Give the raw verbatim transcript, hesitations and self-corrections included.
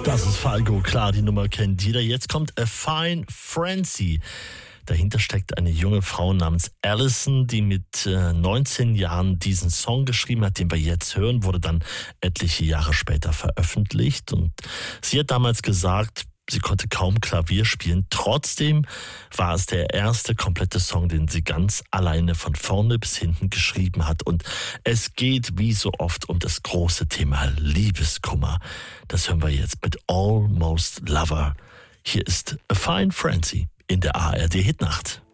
Das ist Falco, klar, die Nummer kennt jeder. Jetzt kommt A Fine Frenzy. Dahinter steckt eine junge Frau namens Alison, die mit äh, neunzehn Jahren diesen Song geschrieben hat, den wir jetzt hören, wurde dann etliche Jahre später veröffentlicht. Und sie hat damals gesagt, sie konnte kaum Klavier spielen. Trotzdem war es der erste komplette Song, den sie ganz alleine von vorne bis hinten geschrieben hat. Und es geht wie so oft um das große Thema Liebeskummer. Das hören wir jetzt mit Almost Lover. Hier ist A Fine Frenzy in der A R D Hitnacht.